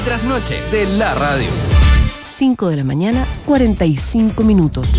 Trasnoche de la radio. 5 de la mañana, 45 minutos.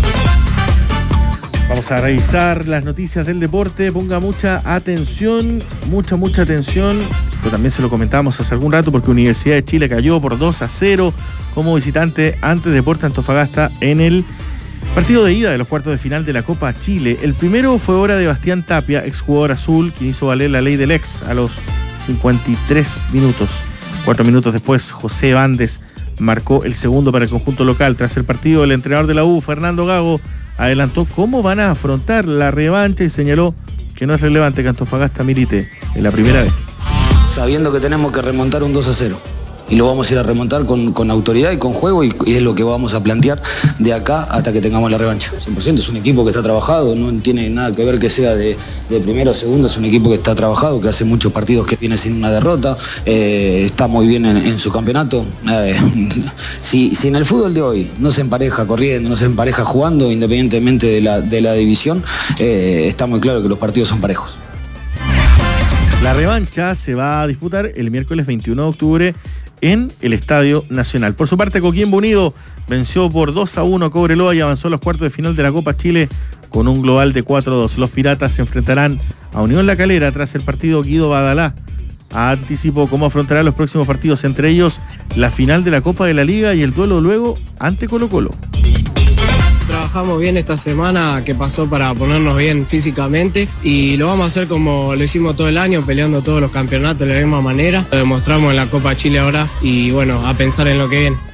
Vamos a revisar las noticias del deporte. Ponga mucha atención, mucha atención. Pero también se lo comentábamos hace algún rato porque Universidad de Chile cayó por 2-0 como visitante ante Deportes Antofagasta en el partido de ida de los cuartos de final de la Copa Chile. El primero fue obra de Bastián Tapia, exjugador azul, quien hizo valer la ley del ex a los 53 minutos. 4 minutos después, José Bandes marcó el segundo para el conjunto local. Tras el partido, el entrenador de la U, Fernando Gago, adelantó cómo van a afrontar la revancha y señaló que no es relevante que Antofagasta milite en la primera vez. Sabiendo que tenemos que remontar un 2-0. Y lo vamos a ir a remontar con autoridad y con juego y es lo que vamos a plantear de acá hasta que tengamos la revancha. 100% es un equipo que está trabajado, no tiene nada que ver que sea de primero o segundo, es un equipo que está trabajado, que hace muchos partidos que viene sin una derrota, está muy bien en su campeonato. Si en el fútbol de hoy no se empareja corriendo, no se empareja jugando, independientemente de la división, está muy claro que los partidos son parejos. La revancha se va a disputar el miércoles 21 de octubre en el Estadio Nacional. Por su parte, Coquimbo Unido venció por 2-1 a Cobreloa y avanzó a los cuartos de final de la Copa Chile con un global de 4-2. Los Piratas se enfrentarán a Unión La Calera. Tras el partido, Guido Badalá anticipó cómo afrontará los próximos partidos, entre ellos la final de la Copa de la Liga y el duelo luego ante Colo-Colo. Trabajamos bien esta semana que pasó para ponernos bien físicamente y lo vamos a hacer como lo hicimos todo el año, peleando todos los campeonatos de la misma manera. Lo demostramos en la Copa Chile ahora y bueno, a pensar en lo que viene.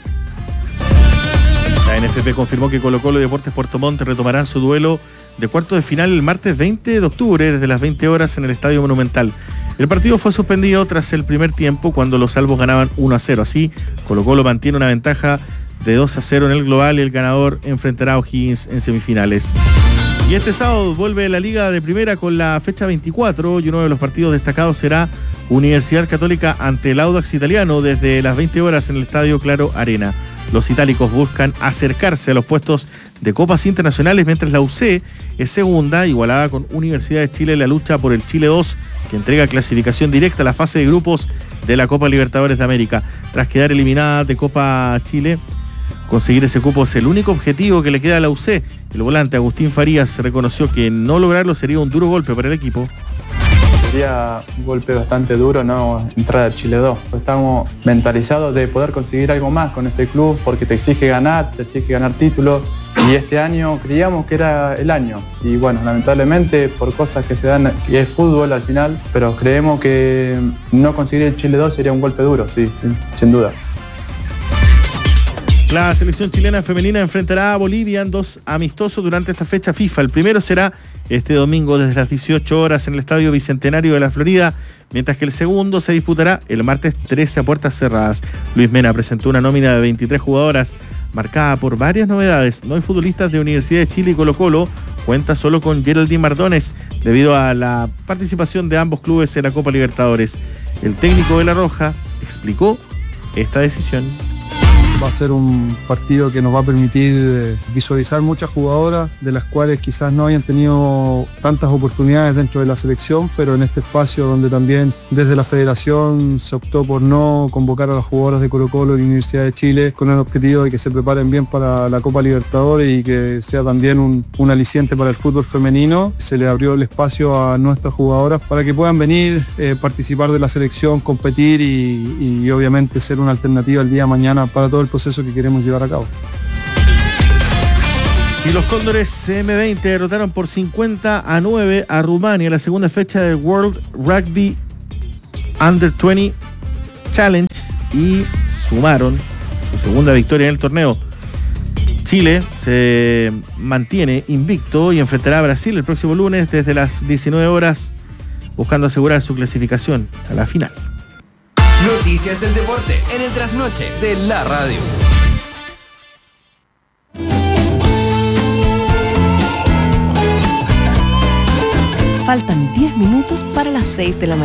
La NFP confirmó que Colo-Colo y Deportes Puerto Montt retomarán su duelo de cuartos de final el martes 20 de octubre desde las 20 horas en el Estadio Monumental. El partido fue suspendido tras el primer tiempo cuando los albos ganaban 1-0. Así, Colo-Colo mantiene una ventaja de 2-0 en el global y el ganador enfrentará a O'Higgins en semifinales. Y este sábado vuelve la Liga de Primera con la fecha 24 y uno de los partidos destacados será Universidad Católica ante el Audax Italiano desde las 20 horas en el Estadio Claro Arena. Los itálicos buscan acercarse a los puestos de copas internacionales mientras la UC es segunda, igualada con Universidad de Chile en la lucha por el Chile 2, que entrega clasificación directa a la fase de grupos de la Copa Libertadores de América. Tras quedar eliminada de Copa Chile, conseguir ese cupo es el único objetivo que le queda a la UC. El volante Agustín Farías reconoció que no lograrlo sería un duro golpe para el equipo. Sería un golpe bastante duro no entrar a Chile 2. Estamos mentalizados de poder conseguir algo más con este club porque te exige ganar títulos y este año creíamos que era el año. Y bueno, lamentablemente por cosas que se dan, que es fútbol al final, pero creemos que no conseguir el Chile 2 sería un golpe duro, sí, sin duda. La selección chilena femenina enfrentará a Bolivia en 2 amistosos durante esta fecha FIFA. El primero será este domingo desde las 18 horas en el Estadio Bicentenario de la Florida, mientras que el segundo se disputará el martes 13 a puertas cerradas. Luis Mena presentó una nómina de 23 jugadoras marcada por varias novedades. No hay futbolistas de Universidad de Chile y Colo-Colo, cuenta solo con Geraldine Mardones debido a la participación de ambos clubes en la Copa Libertadores. El técnico de La Roja explicó esta decisión. Va a ser un partido que nos va a permitir visualizar muchas jugadoras de las cuales quizás no hayan tenido tantas oportunidades dentro de la selección, pero en este espacio donde también desde la federación se optó por no convocar a las jugadoras de Colo-Colo y la Universidad de Chile con el objetivo de que se preparen bien para la Copa Libertadores y que sea también un aliciente para el fútbol femenino. Se le abrió el espacio a nuestras jugadoras para que puedan venir, participar de la selección, competir y obviamente ser una alternativa el día de mañana para todo el proceso que queremos llevar a cabo. Y los Cóndores M20 derrotaron por 50-9 a Rumania en la segunda fecha del World Rugby Under 20 Challenge y sumaron su segunda victoria en el torneo. Chile se mantiene invicto y enfrentará a Brasil el próximo lunes desde las 19 horas buscando asegurar su clasificación a la final. Noticias del deporte en el Trasnoche de la radio. Faltan 10 minutos para las 6 de la mañana.